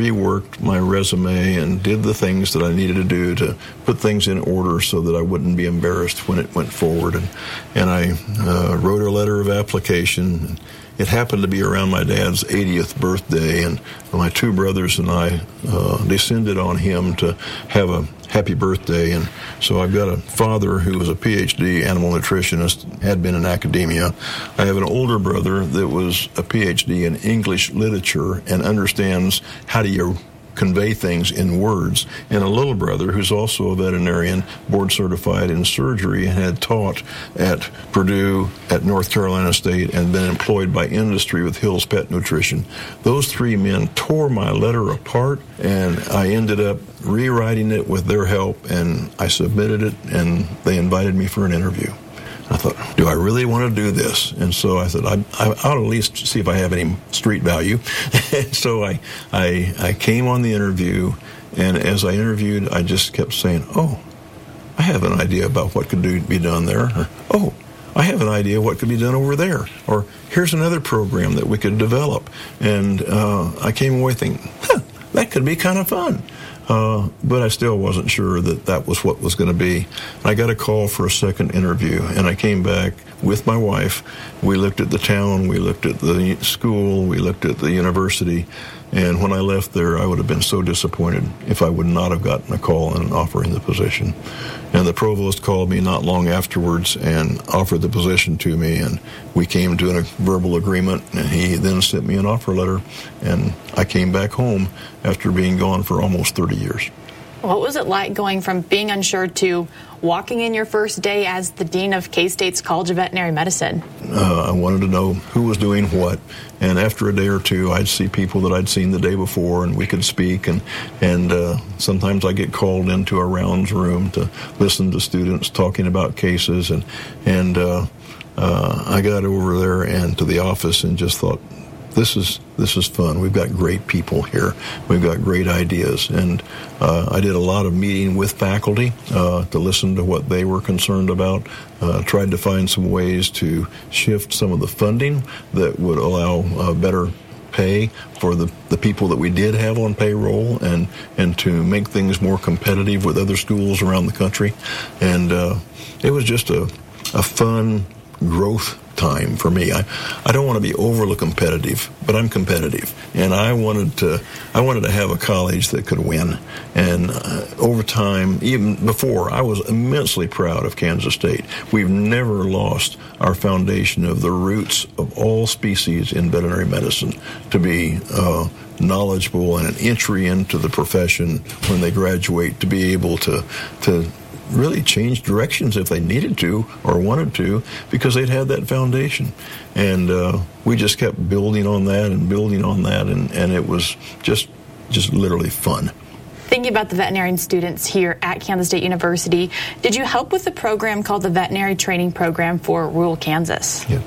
reworked my resume and did the things that I needed to do to put things in order so that I wouldn't be embarrassed when it went forward. And I wrote a letter of application. It happened to be around my dad's 80th birthday, and my two brothers and I descended on him to have a happy birthday. And so I've got a father who was a PhD animal nutritionist, had been in academia. I have an older brother that was a PhD in English literature and understands how do you convey things in words, and a little brother who's also a veterinarian, board certified in surgery, and had taught at Purdue, at North Carolina State, and been employed by industry with Hill's Pet Nutrition. Those three men tore my letter apart, and I ended up rewriting it with their help, and I submitted it, and they invited me for an interview. I thought, do I really want to do this? And so I said, I ought to at least see if I have any street value. So I came on the interview, and as I interviewed, I just kept saying, oh, I have an idea about what could be done there. Or, oh, I have an idea what could be done over there. Or here's another program that we could develop. And I came away thinking, that could be kind of fun. But I still wasn't sure that was what was going to be. I got a call for a second interview, and I came back with my wife. We looked at the town, we looked at the school, we looked at the university, and when I left there, I would have been so disappointed if I would not have gotten a call and offering the position. And the provost called me not long afterwards and offered the position to me, and we came to a verbal agreement, and he then sent me an offer letter, and I came back home after being gone for almost 30 years. What was it like going from being unsure to walking in your first day as the dean of K-State's College of Veterinary Medicine? I wanted to know who was doing what, and after a day or two, I'd see people that I'd seen the day before, and we could speak, and sometimes I get called into a rounds room to listen to students talking about cases, and I got over there and to the office and just thought, this is fun. We've got great people here. We've got great ideas. And I did a lot of meeting with faculty to listen to what they were concerned about, tried to find some ways to shift some of the funding that would allow better pay for the people that we did have on payroll, and to make things more competitive with other schools around the country. And it was just a fun growth time for me. I don't want to be overly competitive, but I'm competitive, and I wanted to have a college that could win. And over time, even before, I was immensely proud of Kansas State. We've never lost our foundation of the roots of all species in veterinary medicine to be knowledgeable and an entry into the profession when they graduate, to be able to really change directions if they needed to or wanted to, because they'd had that foundation. And we just kept building on that, and it was just literally fun. Thinking about the veterinarian students here at Kansas State University, did you help with the program called the Veterinary Training Program for Rural Kansas? Yeah,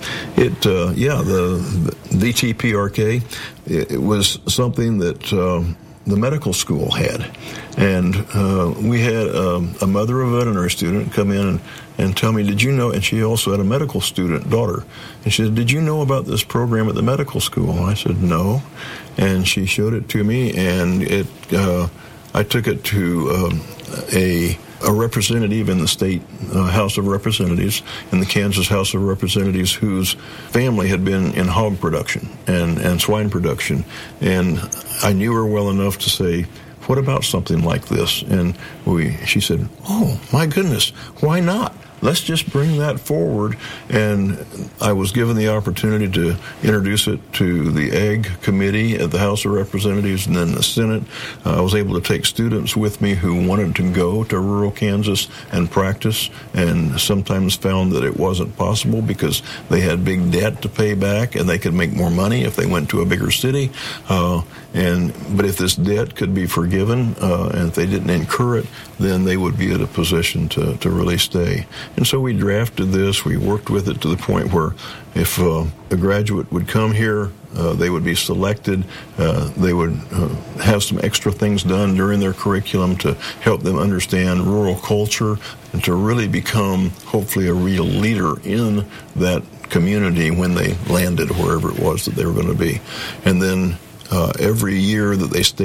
the VTPRK, it was something that the medical school had. And we had a mother of a veterinary student come in and tell me, did you know, and she also had a medical student daughter, and she said, did you know about this program at the medical school? And I said, no. And she showed it to me, and I took it to a representative in the state House of Representatives, in the Kansas House of Representatives, whose family had been in hog production and swine production. And I knew her well enough to say, what about something like this? And she said, oh, my goodness, why not? Let's just bring that forward. And I was given the opportunity to introduce it to the Ag Committee at the House of Representatives and then the Senate. I was able to take students with me who wanted to go to rural Kansas and practice, and sometimes found that it wasn't possible because they had big debt to pay back, and they could make more money if they went to a bigger city. But if this debt could be forgiven, and if they didn't incur it, then they would be at a position to really stay. And so we drafted this. We worked with it to the point where if a graduate would come here, they would be selected. They would have some extra things done during their curriculum to help them understand rural culture and to really become, hopefully, a real leader in that community when they landed wherever it was that they were going to be. And then every year that they stayed